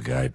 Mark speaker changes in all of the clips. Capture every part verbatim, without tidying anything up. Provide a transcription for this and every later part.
Speaker 1: Gate.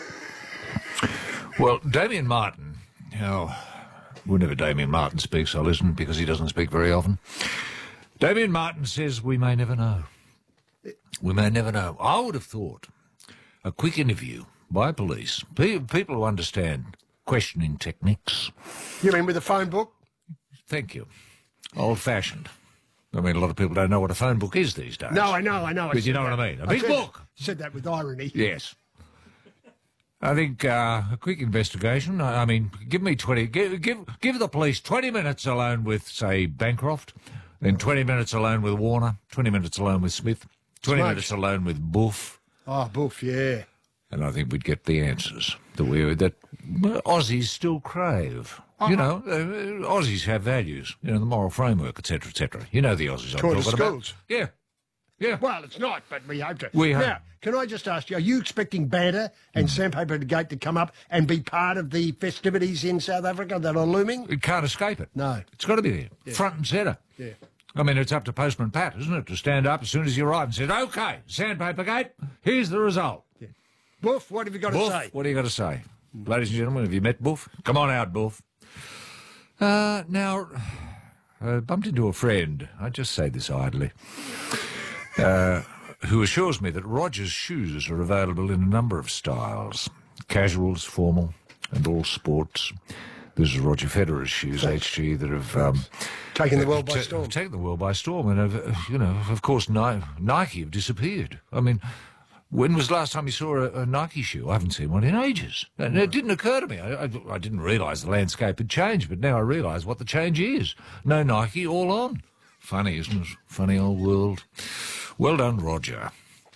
Speaker 1: Well, Damien Martin, oh, whenever Damien Martin speaks, I listen because he doesn't speak very often. Damien Martin says we may never know. We may never know. I would have thought a quick interview by police, pe- people who understand questioning techniques.
Speaker 2: You mean with a phone book?
Speaker 1: Thank you. Old-fashioned. I mean, a lot of people don't know what a phone book is these days.
Speaker 2: No, I know, I know.
Speaker 1: But you know
Speaker 2: that.
Speaker 1: what I mean. A
Speaker 2: I
Speaker 1: big
Speaker 2: said,
Speaker 1: book.
Speaker 2: Said that with irony.
Speaker 1: Yes. I think uh, a quick investigation. I, I mean, give me twenty. Give, give give the police twenty minutes alone with, say, Bancroft, then twenty minutes alone with Warner, twenty minutes alone with Smith, twenty
Speaker 2: Smokes.
Speaker 1: minutes alone with Boof,
Speaker 2: Oh, Boof, yeah.
Speaker 1: and I think we'd get the answers that we that Aussies still crave.
Speaker 2: Uh-huh.
Speaker 1: You know, uh, Aussies have values. You know, the moral framework, et cetera, et cetera. You know the Aussies I'm
Speaker 2: Taught
Speaker 1: talking
Speaker 2: at
Speaker 1: about.
Speaker 2: schools.
Speaker 1: Yeah, yeah.
Speaker 2: Well, it's not, but we hope to.
Speaker 1: We hope.
Speaker 2: Now, can I just ask you, are you expecting Banter and Sandpaper Gate to come up and be part of the festivities in South Africa that are looming?
Speaker 1: We can't escape it.
Speaker 2: No.
Speaker 1: It's got to be there,
Speaker 2: Yeah.
Speaker 1: front and centre.
Speaker 2: Yeah.
Speaker 1: I mean, it's up to Postman Pat, isn't it, to stand up as soon as you arrive and say, OK, Sandpaper Gate, here's the result.
Speaker 2: Yeah. Boof, what have you got
Speaker 1: Boof,
Speaker 2: to say?
Speaker 1: what do you got to say? Ladies and gentlemen, have you met Boof? Come on out, Boof. Uh, now, I bumped into a friend, I just say this idly, uh, who assures me that Rogers shoes are available in a number of styles. Casuals, formal, and all sports. This is Roger Federer's shoes, H G, that have... Um,
Speaker 2: Taking the world by
Speaker 1: ta-
Speaker 2: storm.
Speaker 1: Taken the world by storm. And, have, uh, you know, of course, Ni- Nike have disappeared. I mean... When was the last time you saw a, a Nike shoe? I haven't seen one in ages. And it didn't occur to me. I, I, I didn't realise the landscape had changed, but now I realise what the change is. No Nike, all on. Funny, isn't it? Funny old world. Well done, Roger.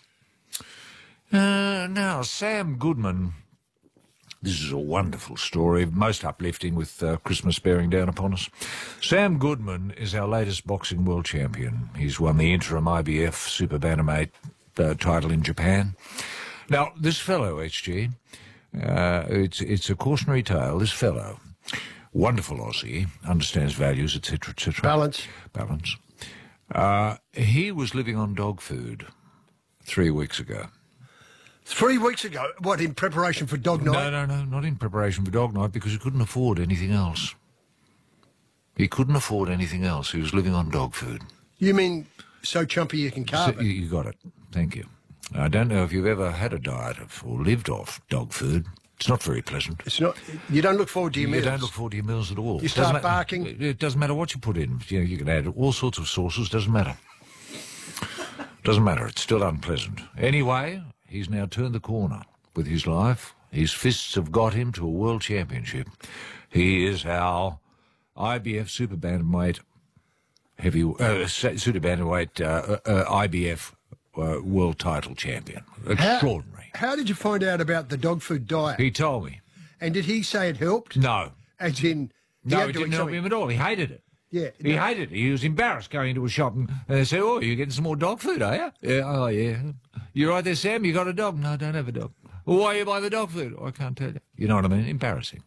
Speaker 1: Uh, now, Sam Goodman. This is a wonderful story, most uplifting with uh, Christmas bearing down upon us. Sam Goodman is our latest boxing world champion. He's won the interim I B F Super Bantamweight Uh, title in Japan. Now, this fellow, H G, uh, it's it's a cautionary tale. This fellow, wonderful Aussie, understands values, et cetera, et cetera.
Speaker 2: Balance.
Speaker 1: Balance. Uh, he was living on dog food three weeks ago.
Speaker 2: Three weeks ago, what, in preparation for Dog Night?
Speaker 1: No, no, no, not in preparation for dog night because he couldn't afford anything else. He couldn't afford anything else. He was living on dog food.
Speaker 2: You mean so chumpy you can carve
Speaker 1: So,
Speaker 2: it?
Speaker 1: you, you got it. Thank you. I don't know if you've ever had a diet of or lived off dog food. It's not very pleasant.
Speaker 2: It's not. You don't look forward to your
Speaker 1: You
Speaker 2: meals.
Speaker 1: don't look forward to your meals at all.
Speaker 2: You
Speaker 1: It
Speaker 2: start
Speaker 1: doesn't ma-
Speaker 2: barking.
Speaker 1: It, it doesn't matter what you put in. You know, you can add all sorts of sauces. Doesn't matter. Doesn't matter. It's still unpleasant. Anyway, he's now turned the corner with his life. His fists have got him to a world championship. He is our I B F Super Bantamweight heavy uh, Super Bantamweight uh, uh, I B F uh, world title champion. Extraordinary.
Speaker 2: How, how did you find out about the dog food diet?
Speaker 1: He told me.
Speaker 2: And did he say it helped?
Speaker 1: No.
Speaker 2: As in, he
Speaker 1: No,
Speaker 2: had
Speaker 1: it
Speaker 2: to
Speaker 1: didn't
Speaker 2: eat
Speaker 1: help
Speaker 2: something.
Speaker 1: him at all. He hated it.
Speaker 2: Yeah.
Speaker 1: He
Speaker 2: no.
Speaker 1: hated it. He was embarrassed going into a shop and uh, they said, oh, you're getting some more dog food, are you? Yeah, oh, yeah. You right there, Sam? You got a dog? No, I don't have a dog. Well, why you buy the dog food? Oh, I can't tell you. You know what I mean? Embarrassing.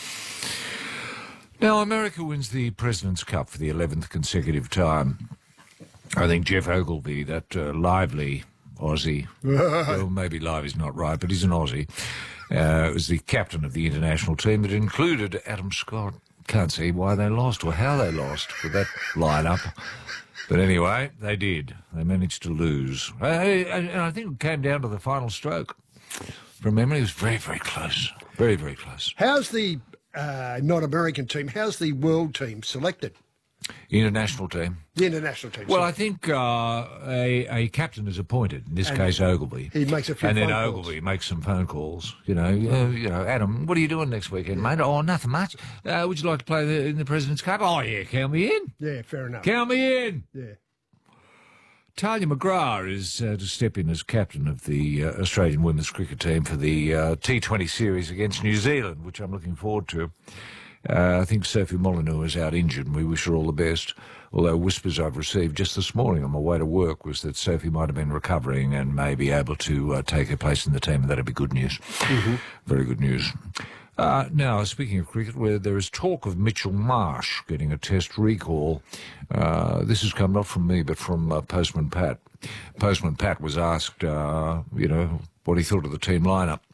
Speaker 1: Now, America wins the President's Cup for the eleventh consecutive time. I think Jeff Ogilvy, that uh, lively Aussie, well, maybe live is not right, but he's an Aussie, uh, was the captain of the international team that included Adam Scott. Can't see why they lost or how they lost with that lineup. But anyway, they did. They managed to lose. Uh, and I think it came down to the final stroke. From memory, it was very, very close. Very, very close.
Speaker 2: How's the uh, not American team? How's the world team selected?
Speaker 1: International team.
Speaker 2: The international team.
Speaker 1: Well, I think uh, a, a captain is appointed, in this
Speaker 2: And
Speaker 1: case Ogilvy.
Speaker 2: he makes a few
Speaker 1: And then
Speaker 2: phone calls.
Speaker 1: Ogilvy makes some phone calls. You know, uh, you know, Adam, what are you doing next weekend, mate? Oh, nothing much. Uh, would you like to play the, in the President's Cup? Oh, yeah, count me in.
Speaker 2: yeah, fair enough.
Speaker 1: Count me in.
Speaker 2: Yeah.
Speaker 1: Talia McGrath is uh, to step in as captain of the uh, Australian women's cricket team for the uh, T twenty series against New Zealand, which I'm looking forward to. Uh, I think Sophie Molyneux is out injured, and we wish her all the best. Although whispers I've received just this morning on my way to work was that Sophie might have been recovering and may be able to uh, take her place in the team, and that'd be good news. Mm-hmm. Very good news. Uh, now, speaking of cricket, where there is talk of Mitchell Marsh getting a test recall, uh, this has come not from me but from uh, Postman Pat. Postman Pat was asked, uh, you know, what he thought of the team lineup